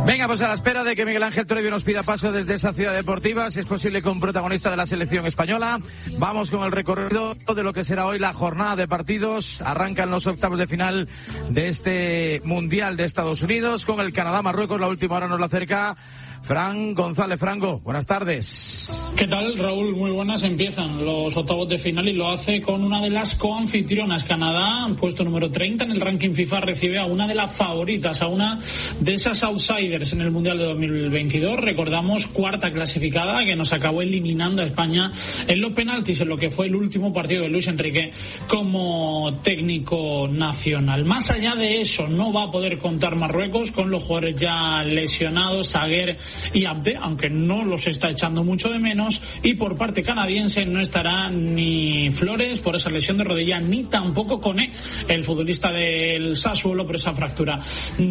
Venga, pues a la espera de que Miguel Ángel Toribio nos pida paso desde esa ciudad deportiva, si es posible con un protagonista de la selección española, vamos con el recorrido de lo que será hoy la jornada de partidos. Arrancan los octavos de final de este Mundial de Estados Unidos con el Canadá-Marruecos. La última hora nos la acerca Fran González. Franco, buenas tardes. ¿Qué tal, Raúl? Muy buenas. Empiezan los octavos de final y lo hace con una de las coanfitrionas. Canadá, puesto número 30 en el ranking FIFA, recibe a una de las favoritas, a una de esas outsiders en el Mundial de 2022. Recordamos, cuarta clasificada, que nos acabó eliminando a España en los penaltis, en lo que fue el último partido de Luis Enrique como técnico nacional. Más allá de eso, no va a poder contar Marruecos con los jugadores ya lesionados, Saguer y Abde, aunque no los está echando mucho de menos, y por parte canadiense no estará ni Flores por esa lesión de rodilla, ni tampoco Koné, el futbolista del Sassuolo, por esa fractura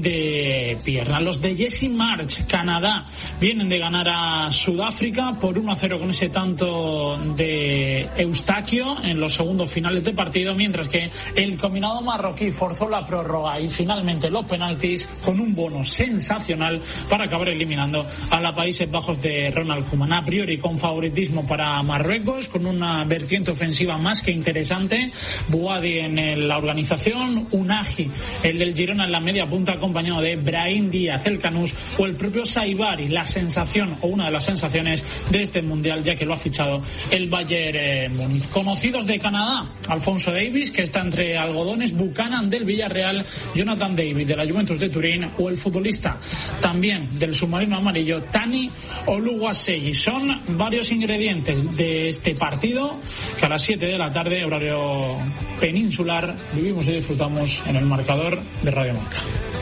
de pierna. Los de Jesse March, Canadá, vienen de ganar a Sudáfrica por 1-0 con ese tanto de Eustaquio en los segundos finales de partido, mientras que el combinado marroquí forzó la prórroga y finalmente los penaltis con un bono sensacional para acabar eliminando a la Países Bajos de Ronald Koeman. A priori con favoritismo para Marruecos, con una vertiente ofensiva más que interesante. Bouadi en la organización, Unagi, el del Girona, en la media punta, acompañado de Brahim Díaz, el Canús, o el propio Saibari, la sensación o una de las sensaciones de este Mundial, ya que lo ha fichado el Bayern Múnich. Conocidos de Canadá, Alfonso Davies, que está entre algodones, Buchanan del Villarreal, Jonathan David de la Juventus de Turín, o el futbolista también del submarino amarillo, Tani Oluwaseyi. Son varios ingredientes de este partido que a las 7 de la tarde, horario peninsular, vivimos y disfrutamos en el marcador de Radio Marca.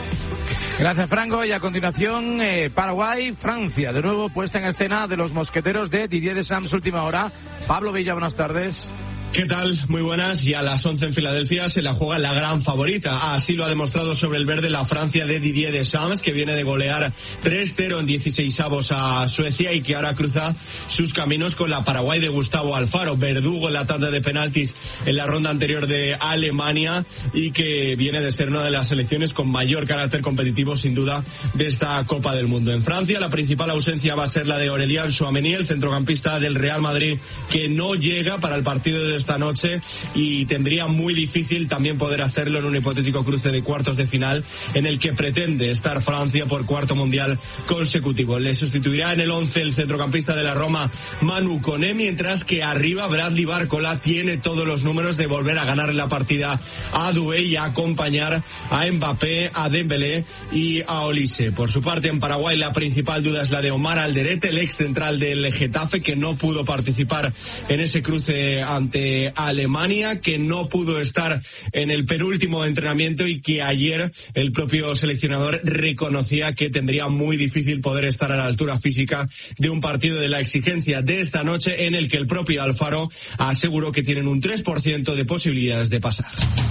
Gracias, Franco. Y a continuación, Paraguay, Francia. De nuevo puesta en escena de los mosqueteros de Didier Deschamps, última hora. Pablo Villa, buenas tardes. ¿Qué tal? Muy buenas. Y a las 11 en Filadelfia se la juega la gran favorita. Así lo ha demostrado sobre el verde la Francia de Didier Deschamps, que viene de golear 3-0 en 16avos a Suecia y que ahora cruza sus caminos con la Paraguay de Gustavo Alfaro, verdugo en la tanda de penaltis en la ronda anterior de Alemania, y que viene de ser una de las selecciones con mayor carácter competitivo, sin duda, de esta Copa del Mundo. En Francia, la principal ausencia va a ser la de Aurélien Tchouaméni, el centrocampista del Real Madrid, que no llega para el partido de esta noche y tendría muy difícil también poder hacerlo en un hipotético cruce de cuartos de final en el que pretende estar Francia por cuarto mundial consecutivo. Le sustituirá en el 11 el centrocampista de la Roma, Manu Koné, mientras que arriba Bradley Barcola tiene todos los números de volver a ganar la partida a Doué y a acompañar a Mbappé, a Dembélé y a Olise. Por su parte, en Paraguay la principal duda es la de Omar Alderete, el ex central del Getafe, que no pudo participar en ese cruce ante Alemania, que no pudo estar en el penúltimo entrenamiento y que ayer el propio seleccionador reconocía que tendría muy difícil poder estar a la altura física de un partido de la exigencia de esta noche, en el que el propio Alfaro aseguró que tienen un 3% de posibilidades de pasar.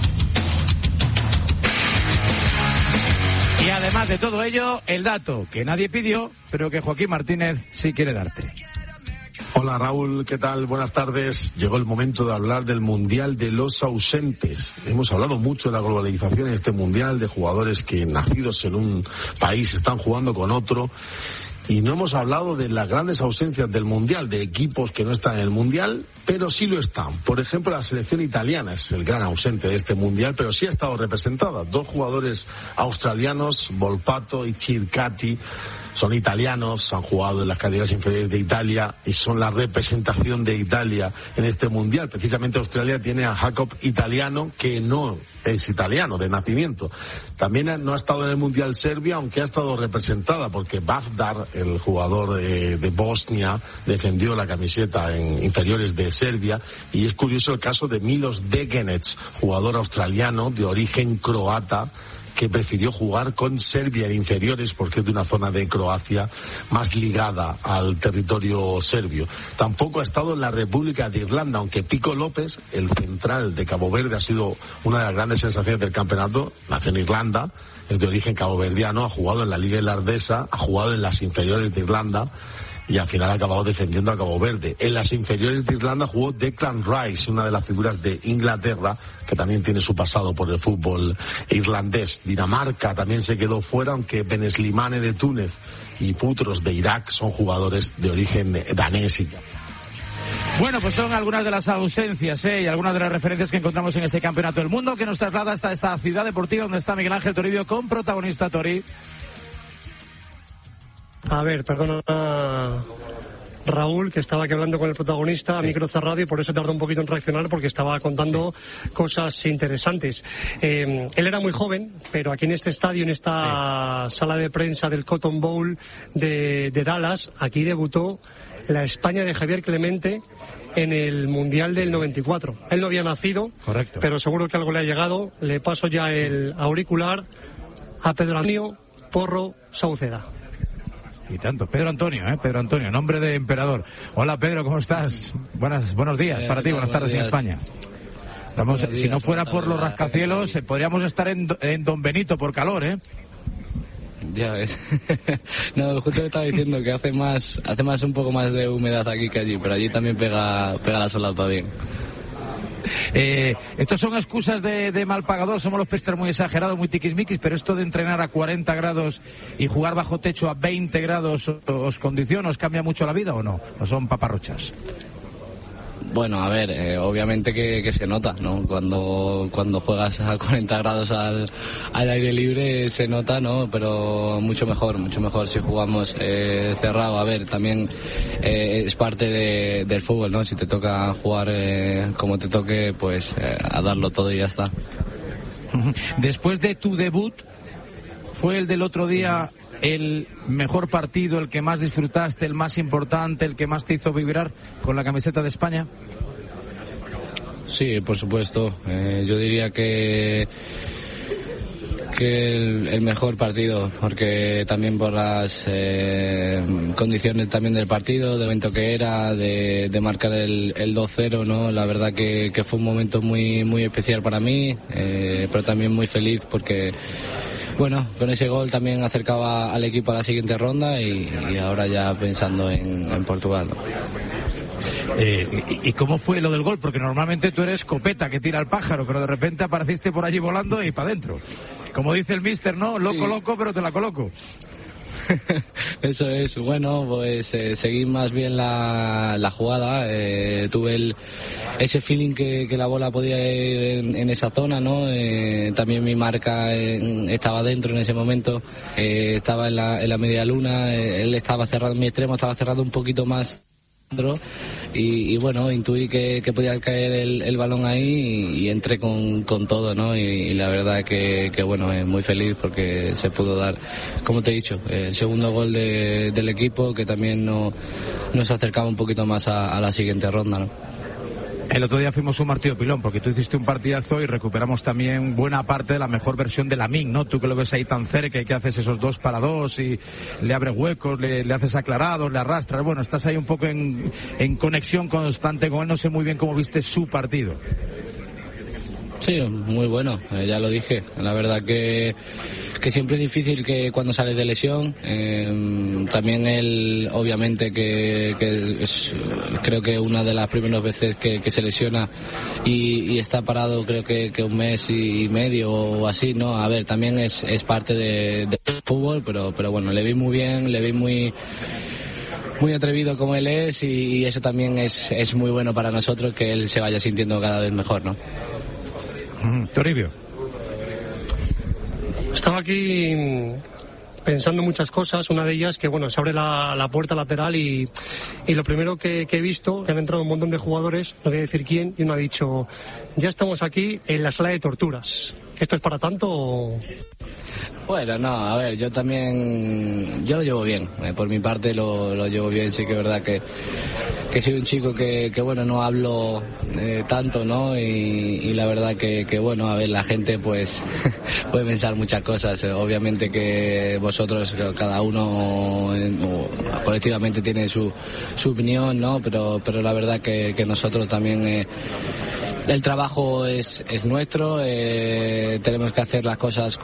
Y además de todo ello, el dato que nadie pidió, pero que Joaquín Martínez sí quiere darte. Hola Raúl, ¿qué tal? Buenas tardes. Llegó el momento de hablar del Mundial de los ausentes. Hemos hablado mucho de la globalización en este Mundial, de jugadores que nacidos en un país están jugando con otro. Y no hemos hablado de las grandes ausencias del Mundial, de equipos que no están en el Mundial, pero sí lo están. Por ejemplo, la selección italiana es el gran ausente de este Mundial, pero sí ha estado representada. 2 jugadores australianos, Volpato y Circati, son italianos, han jugado en las categorías inferiores de Italia y son la representación de Italia en este Mundial. Precisamente Australia tiene a Jacob Italiano, que no es italiano de nacimiento. También no ha estado en el Mundial Serbia, aunque ha estado representada, porque Bagdar, el jugador de Bosnia, defendió la camiseta en inferiores de Serbia. Y es curioso el caso de Milos Degenec, jugador australiano de origen croata, que prefirió jugar con Serbia en inferiores porque es de una zona de Croacia más ligada al territorio serbio. Tampoco ha estado en la República de Irlanda, aunque Pico López, el central de Cabo Verde, ha sido una de las grandes sensaciones del campeonato. Nació en Irlanda, es de origen caboverdiano, ha jugado en la Liga Irlandesa, ha jugado en las inferiores de Irlanda y al final ha acabado defendiendo a Cabo Verde. En las inferiores de Irlanda jugó Declan Rice, una de las figuras de Inglaterra, que también tiene su pasado por el fútbol irlandés. Dinamarca también se quedó fuera, aunque Beneslimane de Túnez y Putros de Irak son jugadores de origen danés. Bueno, pues son algunas de las ausencias y algunas de las referencias que encontramos en este Campeonato del Mundo, que nos traslada hasta esta ciudad deportiva donde está Miguel Ángel Toribio con protagonista Tori. A ver, perdona Raúl, que estaba aquí hablando con el protagonista a micro cerrado y por eso tardó un poquito en reaccionar, porque estaba contando cosas interesantes. Él era muy joven, pero aquí en este estadio, en esta sala de prensa del Cotton Bowl de Dallas, aquí debutó la España de Javier Clemente en el Mundial del 94. Él no había nacido, correcto, pero seguro que algo le ha llegado. Le paso ya el auricular a Pedro Antonio Porro Sauceda. Y tanto, Pedro Antonio, nombre de emperador. Hola Pedro, ¿cómo estás? Buenos días para ti, buenas tardes en España. Si no fuera por los rascacielos, podríamos estar en Don Benito por calor, ¿eh? Ya ves. No, justo le estaba diciendo que hace más un poco más de humedad aquí que allí, pero allí también pega la solapa bien. Estos son excusas de mal pagador, somos los pestres muy exagerados, muy tiquismiquis, pero esto de entrenar a 40 grados y jugar bajo techo a 20 grados, ¿os condiciona, os cambia mucho la vida o no? ¿O son paparruchas? Bueno, a ver, obviamente que se nota, ¿no? Cuando juegas a 40 grados al aire libre se nota, ¿no? Pero mucho mejor si jugamos cerrado. A ver, también es parte del fútbol, ¿no? Si te toca jugar como te toque, pues a darlo todo y ya está. Después de tu debut, ¿fue el del otro día el mejor partido, el que más disfrutaste, el más importante, el que más te hizo vibrar con la camiseta de España? Sí, por supuesto. Yo diría que el mejor partido, porque también por las condiciones también del partido, de evento que era, de marcar el 2-0, ¿no? La verdad que fue un momento muy muy especial para mí, pero también muy feliz porque, bueno, con ese gol también acercaba al equipo a la siguiente ronda y ahora ya pensando en Portugal, ¿no? ¿Y cómo fue lo del gol? Porque normalmente tú eres escopeta que tira al pájaro, pero de repente apareciste por allí volando y para adentro. Como dice el míster, ¿no? Loco, pero te la coloco. Eso es, bueno, pues seguí más bien la jugada, tuve ese feeling que la bola podía ir en esa zona, ¿no? También mi marca estaba dentro en ese momento, estaba en la media luna, él estaba cerrado, mi extremo estaba cerrado un poquito más y bueno, intuí que podía caer el balón ahí y entré con todo, ¿no? Y la verdad que bueno, muy feliz porque se pudo dar, como te he dicho, el segundo gol del equipo, que también nos acercaba un poquito más a la siguiente ronda, ¿no? El otro día fuimos un martillo pilón, porque tú hiciste un partidazo y recuperamos también buena parte de la mejor versión de Lamine, ¿no? Tú que lo ves ahí tan cerca y que haces esos 2 para 2 y le abres huecos, le haces aclarados, le arrastras. Bueno, estás ahí un poco en conexión constante con él. No sé muy bien cómo viste su partido. Sí, muy bueno, ya lo dije. La verdad que siempre es difícil que cuando sales de lesión. También él, obviamente, que es, creo que una de las primeras veces que se lesiona y está parado, creo que un mes y medio o así, ¿no? A ver, también es parte del fútbol, pero bueno, le vi muy bien, le vi muy atrevido como él es y eso también es muy bueno para nosotros, que él se vaya sintiendo cada vez mejor, ¿no? Toribio. Estaba aquí pensando muchas cosas, una de ellas que, bueno, se abre la puerta lateral y lo primero que he visto, que han entrado un montón de jugadores, no voy a decir quién, y uno ha dicho, ya estamos aquí en la sala de torturas. ¿Esto es para tanto o...? Bueno, no, a ver, yo lo llevo bien, por mi parte lo llevo bien. Sí que es verdad que soy un chico que bueno, no hablo tanto, ¿no? Y la verdad que bueno, a ver, la gente pues puede pensar muchas cosas. Obviamente que vosotros, cada uno colectivamente tiene su opinión, ¿no? Pero la verdad que nosotros también... el trabajo es nuestro, tenemos que hacer las cosas como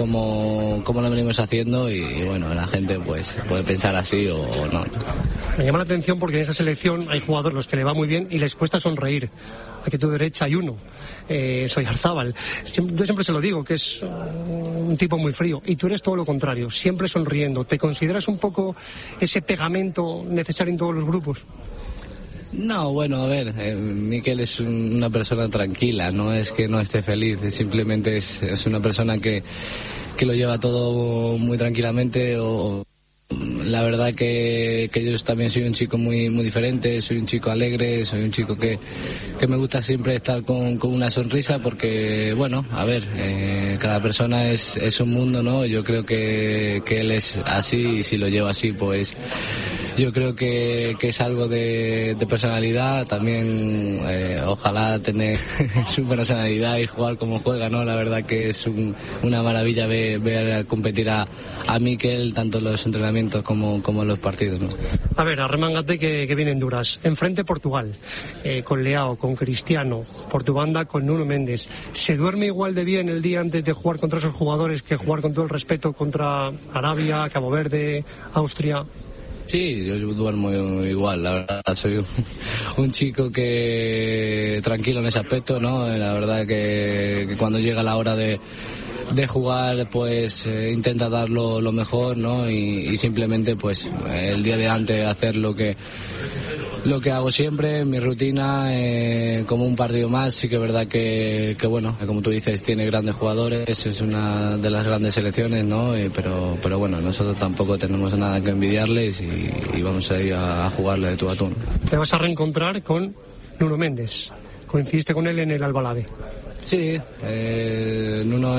como lo venimos haciendo y bueno, la gente pues puede pensar así o no. Me llama la atención porque en esa selección hay jugadores los que le va muy bien y les cuesta sonreír. Aquí a tu derecha hay uno, soy Arzábal. Yo siempre se lo digo, que es un tipo muy frío, y tú eres todo lo contrario, siempre sonriendo. ¿Te consideras un poco ese pegamento necesario en todos los grupos? No, bueno, a ver, Mikel es una persona tranquila, no es que no esté feliz, simplemente es una persona que lo lleva todo muy tranquilamente. La verdad que yo también soy un chico muy diferente, soy un chico alegre, soy un chico que me gusta siempre estar con una sonrisa porque, bueno, a ver, cada persona es un mundo, ¿no? Yo creo que él es así y si lo lleva así, pues yo creo que es algo de personalidad. También ojalá tener su personalidad y jugar como juega, ¿no? La verdad que es una maravilla ver competir a Mikel, tanto en los entrenamientos como en los partidos, ¿no? A ver, arremángate que vienen duras. Enfrente Portugal, con Leao, con Cristiano, por tu banda con Nuno Méndez. ¿Se duerme igual de bien el día antes de jugar contra esos jugadores que jugar con todo el respeto contra Arabia, Cabo Verde, Austria? Sí, yo duermo igual, la verdad, soy un chico que tranquilo en ese aspecto, ¿no? La verdad que cuando llega la hora de jugar, pues intenta dar lo mejor, ¿no? Y simplemente, pues, el día de antes hacer lo que hago siempre, mi rutina, como un partido más. Sí que es verdad que bueno, como tú dices, tiene grandes jugadores, es una de las grandes selecciones, ¿no? Pero bueno, nosotros tampoco tenemos nada que envidiarles y vamos a ir a jugarle de tú a tú. Te vas a reencontrar con Nuno Méndez. Coincidiste con él en el Albalade. Sí, Nuno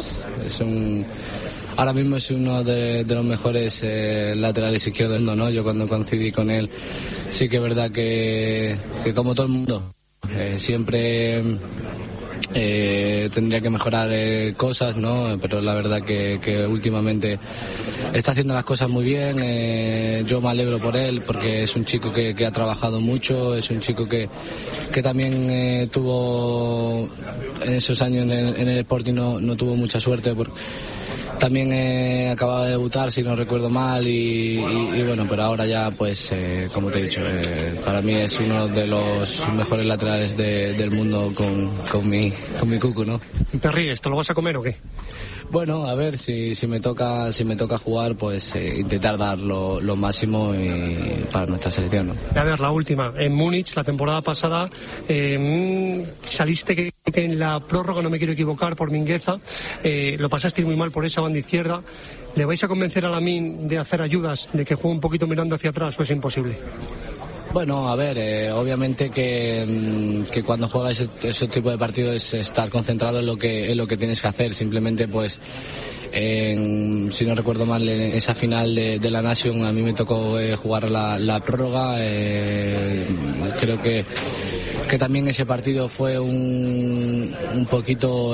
ahora mismo es uno de los mejores laterales izquierdos, ¿no? Yo cuando coincidí con él, sí que es verdad que como todo el mundo, siempre tendría que mejorar cosas, ¿no? Pero la verdad que últimamente está haciendo las cosas muy bien. Yo me alegro por él porque es un chico que ha trabajado mucho, es un chico que también tuvo en esos años en el Sporting no tuvo mucha suerte porque también acababa de debutar, si no recuerdo mal, y bueno, pero ahora ya, pues, como te he dicho, para mí es uno de los mejores laterales del mundo con mi cucu, ¿no? ¿Te ríes? ¿Te lo vas a comer o qué? Bueno, a ver, si me toca jugar, pues intentar dar lo máximo para nuestra selección, ¿no? A ver, la última. En Múnich, la temporada pasada, saliste que en la prórroga, no me quiero equivocar, por Mingueza, lo pasaste muy mal por esa banda izquierda. ¿Le vais a convencer a Lamine de hacer ayudas, de que juegue un poquito mirando hacia atrás, o es imposible? Bueno, a ver, obviamente que cuando juegas ese tipo de partidos es estar concentrado en lo que tienes que hacer. Simplemente, pues, si no recuerdo mal, en esa final de la Nation a mí me tocó jugar la prórroga. Creo que también ese partido fue un poquito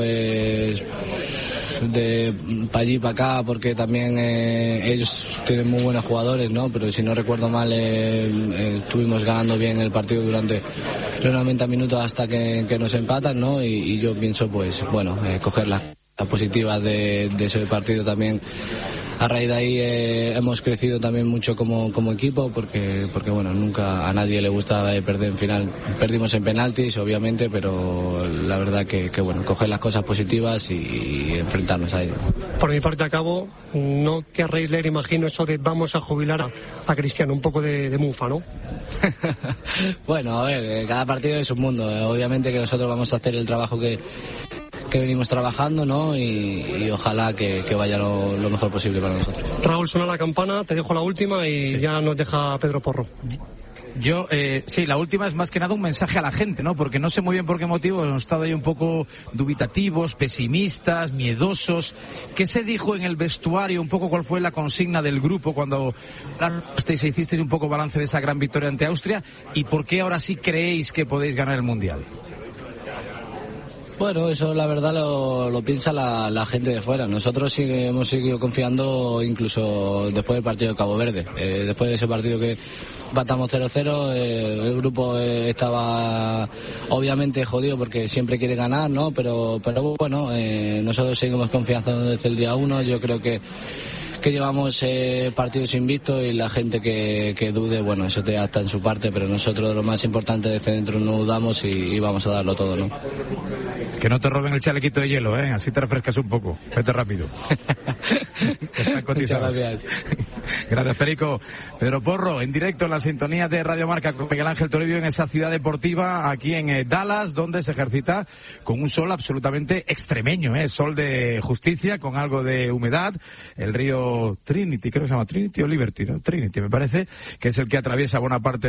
de para allí para acá, porque también ellos tienen muy buenos jugadores, ¿no? Pero si no recuerdo mal, estuvimos ganando bien el partido durante los 90 minutos hasta que nos empatan, ¿no? Y yo pienso, pues, bueno, coger las positivas de ese partido también. A raíz de ahí hemos crecido también mucho como equipo porque bueno, nunca a nadie le gusta perder en final. Perdimos en penaltis, obviamente, pero la verdad que bueno, coger las cosas positivas y enfrentarnos a ello. Por mi parte acabo, no querréis leer, imagino, eso de vamos a jubilar a Cristiano, un poco de mufa, ¿no? Bueno, a ver, cada partido es un mundo. Obviamente que nosotros vamos a hacer el trabajo que venimos trabajando, ¿no? Y ojalá que vaya lo mejor posible para nosotros. Raúl, suena la campana, te dejo la última y sí, ya nos deja Pedro Porro. Yo, sí, la última es más que nada un mensaje a la gente, ¿no? Porque no sé muy bien por qué motivo hemos estado ahí un poco dubitativos, pesimistas, miedosos. ¿Qué se dijo en el vestuario? Un poco cuál fue la consigna del grupo cuando hicisteis un poco balance de esa gran victoria ante Austria, y por qué ahora sí creéis que podéis ganar el Mundial. Bueno, eso la verdad lo piensa la gente de fuera. Nosotros sí hemos seguido confiando incluso después del partido de Cabo Verde. Después de ese partido que empatamos 0-0, el grupo estaba obviamente jodido porque siempre quiere ganar, ¿no? Pero bueno, nosotros seguimos confiando desde el día 1. Yo creo que llevamos partidos invictos y la gente que dude, bueno, eso ya está en su parte, pero nosotros lo más importante desde dentro no dudamos y vamos a darlo todo, ¿no? Que no te roben el chalequito de hielo, así te refrescas un poco. Vete rápido. Están cotizados. Muchas gracias. Gracias, Perico. Pedro Porro, en directo en la sintonía de Radio Marca con Miguel Ángel Toribio en esa ciudad deportiva aquí en Dallas, donde se ejercita con un sol absolutamente extremeño, sol de justicia, con algo de humedad. El río Trinity, creo que se llama Trinity o Liberty, ¿no? Trinity me parece, que es el que atraviesa buena parte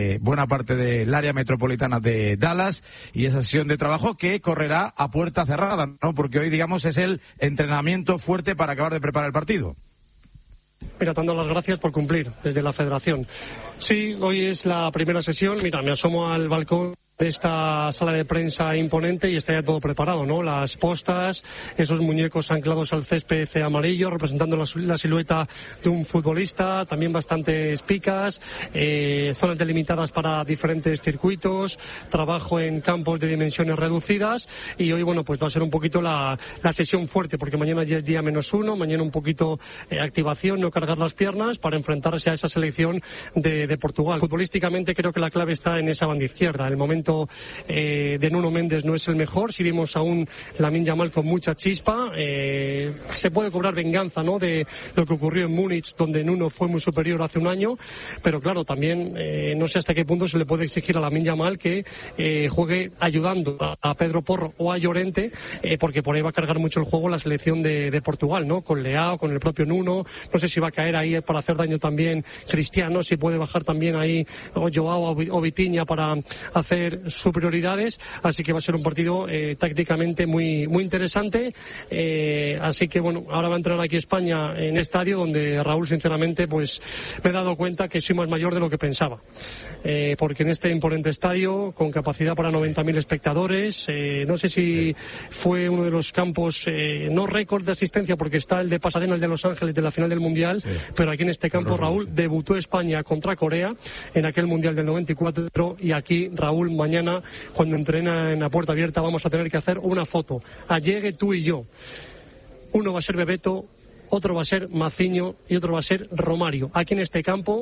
del área metropolitana de Dallas, y esa sesión de trabajo que correrá a puerta cerrada, ¿no? Porque hoy, digamos, es el entrenamiento fuerte para acabar de preparar el partido. Mira, dando las gracias por cumplir desde la Federación. Sí, hoy es la primera sesión. Mira, me asomo al balcón de esta sala de prensa imponente y está ya todo preparado, ¿no? Las postas, esos muñecos anclados al césped amarillo, representando la silueta de un futbolista, también bastantes picas, zonas delimitadas para diferentes circuitos, trabajo en campos de dimensiones reducidas, y hoy, bueno, pues va a ser un poquito la sesión fuerte, porque mañana ya es día -1, mañana un poquito activación, no cargar las piernas para enfrentarse a esa selección de Portugal. Futbolísticamente creo que la clave está en esa banda izquierda. El momento de Nuno Méndez no es el mejor. Si vimos a un Lamine Yamal con mucha chispa, se puede cobrar venganza, ¿no?, de lo que ocurrió en Múnich, donde Nuno fue muy superior hace un año, pero claro, también no sé hasta qué punto se le puede exigir a Lamine Yamal que juegue ayudando a Pedro Porro o a Llorente, porque por ahí va a cargar mucho el juego la selección de Portugal, ¿no?, con Leao, con el propio Nuno. No sé si va a caer ahí para hacer daño también Cristiano, si puede bajar también ahí o Joao o Vitinha para hacer superioridades, así que va a ser un partido tácticamente muy interesante, así que bueno, ahora va a entrar aquí España en estadio, donde Raúl, sinceramente, pues me he dado cuenta que soy más mayor de lo que pensaba, porque en este imponente estadio, con capacidad para 90.000 espectadores, no sé si fue uno de los campos, no récord de asistencia, porque está el de Pasadena, el de Los Ángeles, de la final del Mundial, pero aquí en este campo, Raúl, debutó España contra Corea en aquel Mundial del 94, y aquí, Raúl, mañana, cuando entrena en la puerta abierta, vamos a tener que hacer una foto. Allegue, tú y yo. Uno va a ser Bebeto, otro va a ser Maciño y otro va a ser Romario. Aquí en este campo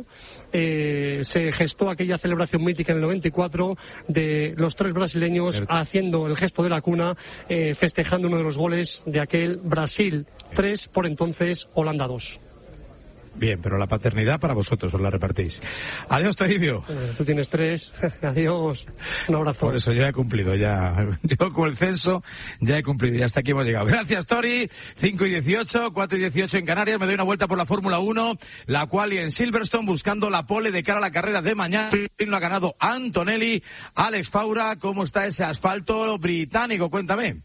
se gestó aquella celebración mítica en el 94 de los tres brasileños haciendo el gesto de la cuna, festejando uno de los goles de aquel Brasil 3, por entonces Holanda 2. Bien, pero la paternidad para vosotros, os la repartís. Adiós, Toribio. Tú tienes 3. Adiós. Un abrazo. Por eso ya he cumplido, ya. Yo con el censo ya he cumplido y hasta aquí hemos llegado. Gracias, Tori. 5:18, 4:18 en Canarias. Me doy una vuelta por la Fórmula 1, la cual y en Silverstone, buscando la pole de cara a la carrera de mañana. Lo ha ganado Antonelli. Alex Faura, ¿cómo está ese asfalto británico? Cuéntame.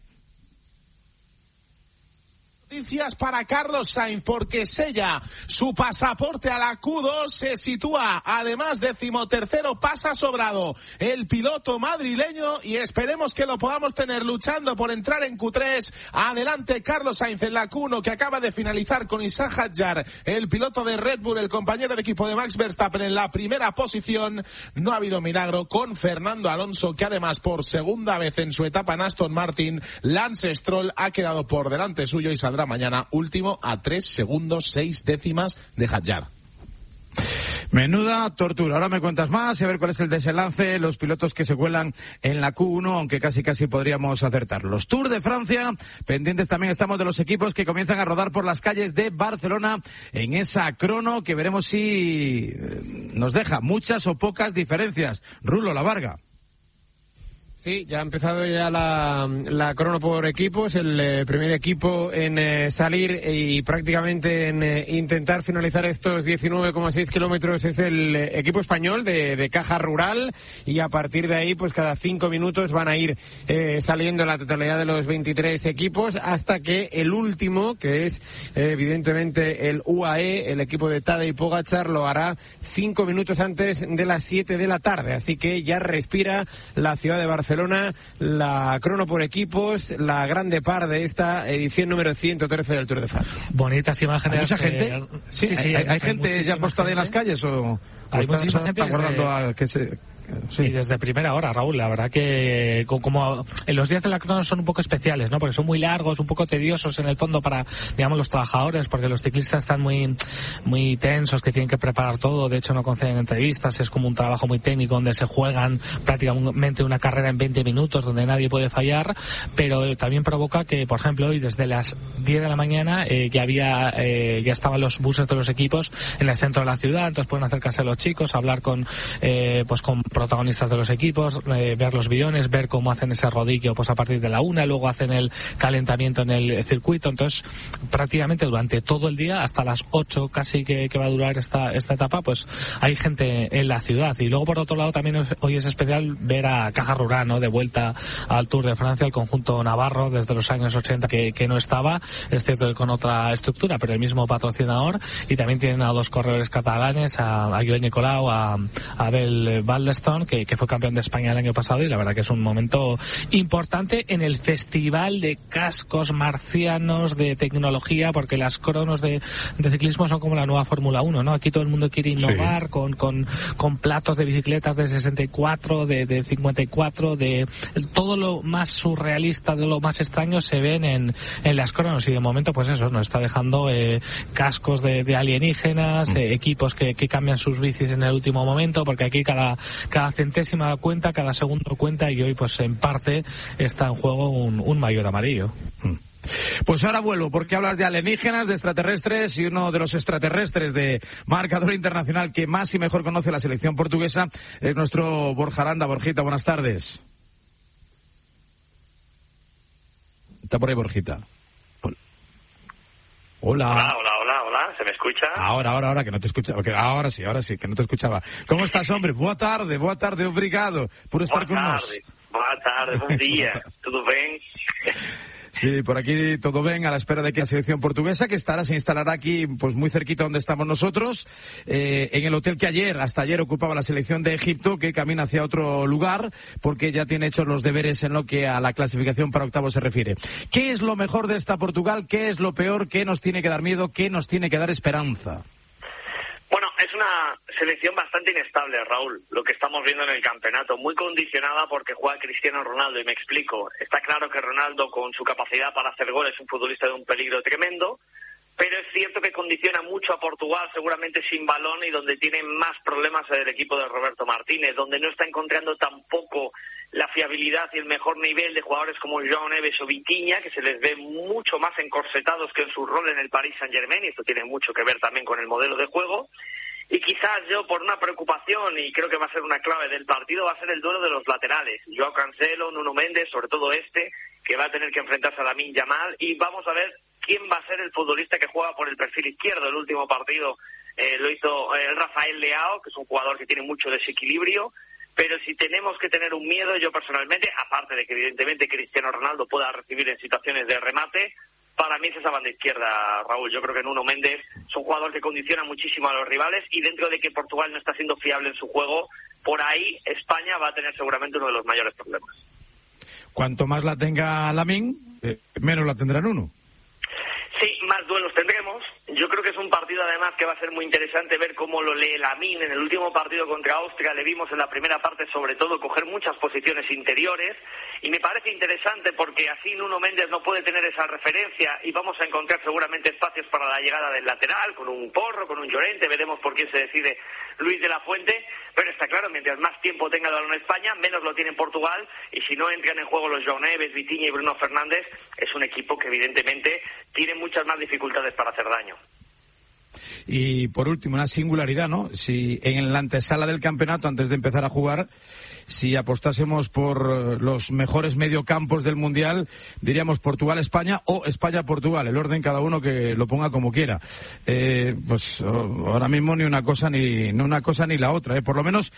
Noticias para Carlos Sainz, porque sella su pasaporte a la Q2, se sitúa además 13º, pasa sobrado el piloto madrileño y esperemos que lo podamos tener luchando por entrar en Q3. Adelante Carlos Sainz en la Q1, que acaba de finalizar con Isaac Hadjar, el piloto de Red Bull, el compañero de equipo de Max Verstappen, en la primera posición. No ha habido milagro con Fernando Alonso, que además por segunda vez en su etapa en Aston Martin, Lance Stroll ha quedado por delante suyo y saldrá mañana último a 3 segundos 6 décimas de Hadjar. Menuda tortura. Ahora me cuentas más y a ver cuál es el desenlace, los pilotos que se cuelan en la Q1, aunque casi podríamos acertar. Los Tours de Francia, pendientes también estamos de los equipos que comienzan a rodar por las calles de Barcelona en esa crono, que veremos si nos deja muchas o pocas diferencias. Rulo, La Varga. Sí, ya ha empezado ya la crono por equipos. El primer equipo en salir y prácticamente en intentar finalizar estos 19,6 kilómetros es el equipo español de Caja Rural, y a partir de ahí pues cada 5 minutos van a ir saliendo la totalidad de los 23 equipos, hasta que el último, que es evidentemente el UAE, el equipo de Tadej Pogačar, lo hará 5 minutos antes de las 7 de la tarde. Así que ya respira la ciudad de Barcelona Barcelona, la crono por equipos, la grande par de esta edición número 113 del Tour de Francia. Bonitas imágenes. ¿Hay mucha gente? Sí, ¿Hay gente ya postada en las calles o hay muchísima gente aguardando a que se... Sí, desde primera hora, Raúl. La verdad que como en los días de la crono son un poco especiales, ¿no? Porque son muy largos, un poco tediosos en el fondo para, digamos, los trabajadores, porque los ciclistas están muy tensos, que tienen que preparar todo. De hecho, no conceden entrevistas. Es como un trabajo muy técnico donde se juegan prácticamente una carrera en 20 minutos, donde nadie puede fallar. Pero también provoca que, por ejemplo, hoy desde las 10 de la mañana ya estaban los buses de los equipos en el centro de la ciudad. Entonces pueden acercarse los chicos, hablar con protagonistas de los equipos, ver los bidones, ver cómo hacen ese rodillo pues a partir de la 1, luego hacen el calentamiento en el circuito. Entonces prácticamente durante todo el día hasta las 8 casi que va a durar esta etapa, pues hay gente en la ciudad. Y luego por otro lado también hoy es especial ver a Caja Rural, ¿no? De vuelta al Tour de Francia, el conjunto navarro desde los años 80 que no estaba, es cierto que con otra estructura, pero el mismo patrocinador. Y también tienen a 2 corredores catalanes, a Joel Nicolau, a Abel Baldeston, que fue campeón de España el año pasado, y la verdad que es un momento importante en el festival de cascos marcianos de tecnología, porque las cronos de ciclismo son como la nueva Fórmula 1, ¿no? Aquí todo el mundo quiere innovar, sí, con platos de bicicletas de 64, de 54, de todo lo más surrealista, de lo más extraño se ven en las cronos. Y de momento pues eso nos está dejando cascos de alienígenas, equipos que cambian sus bicis en el último momento, porque aquí cada centésima cuenta, cada segundo cuenta, y hoy pues en parte está en juego un maillot amarillo. Pues ahora vuelvo, porque hablas de alienígenas, de extraterrestres, y uno de los extraterrestres de marcador internacional que más y mejor conoce la selección portuguesa es nuestro Borja Aranda. Borjita, buenas tardes. ¿Está por ahí, Borjita? Hola. Hola, ¿se me escucha? Ahora, que no te escuchaba. Ahora sí, que no te escuchaba. ¿Cómo estás, hombre? Boa tarde, obrigado por estar con nosotros. Boa tarde, bom día. ¿Todo bien? Sí, por aquí todo bien, a la espera de que la selección portuguesa, que se instalará aquí, pues muy cerquita donde estamos nosotros, en el hotel que hasta ayer ocupaba la selección de Egipto, que camina hacia otro lugar, porque ya tiene hechos los deberes en lo que a la clasificación para octavos se refiere. ¿Qué es lo mejor de esta Portugal? ¿Qué es lo peor? ¿Qué nos tiene que dar miedo? ¿Qué nos tiene que dar esperanza? Bueno, es una selección bastante inestable, Raúl, lo que estamos viendo en el campeonato, muy condicionada porque juega Cristiano Ronaldo, y me explico. Está claro que Ronaldo, con su capacidad para hacer goles, es un futbolista de un peligro tremendo, pero es cierto que condiciona mucho a Portugal, seguramente sin balón, y donde tiene más problemas el equipo de Roberto Martínez, donde no está encontrando tampoco la fiabilidad y el mejor nivel de jugadores como João Neves o Vitinha, que se les ve mucho más encorsetados que en su rol en el Paris Saint-Germain, y esto tiene mucho que ver también con el modelo de juego. Y quizás yo, por una preocupación, y creo que va a ser una clave del partido, va a ser el duelo de los laterales. Joao Cancelo, Nuno Mendes, sobre todo que va a tener que enfrentarse a Lamine Yamal, y vamos a ver quién va a ser el futbolista que juega por el perfil izquierdo. El último partido lo hizo Rafael Leao, que es un jugador que tiene mucho desequilibrio. Pero si tenemos que tener un miedo, yo personalmente, aparte de que evidentemente Cristiano Ronaldo pueda recibir en situaciones de remate, para mí es esa banda izquierda, Raúl. Yo creo que Nuno Mendes es un jugador que condiciona muchísimo a los rivales, y dentro de que Portugal no está siendo fiable en su juego, por ahí España va a tener seguramente uno de los mayores problemas. Cuanto más la tenga Lamine, menos la tendrá Nuno. Sí, más duelos tendremos. Yo creo que es un partido además que va a ser muy interesante ver cómo lo lee Lamine. En el último partido contra Austria le vimos en la primera parte sobre todo coger muchas posiciones interiores, y me parece interesante porque así Nuno Mendes no puede tener esa referencia, y vamos a encontrar seguramente espacios para la llegada del lateral, con un Porro, con un Llorente. Veremos por quién se decide Luis de la Fuente, pero está claro, mientras más tiempo tenga el balón España, menos lo tiene Portugal, y si no entran en juego los João Neves, Vitinha y Bruno Fernández, es un equipo que evidentemente tiene muchas más dificultades para hacer daño. Y por último, una singularidad, ¿no? Si en la antesala del campeonato, antes de empezar a jugar, si apostásemos por los mejores mediocampos del Mundial, diríamos Portugal-España o España-Portugal, el orden cada uno que lo ponga como quiera. Pues ahora mismo ni una cosa ni la otra, por lo menos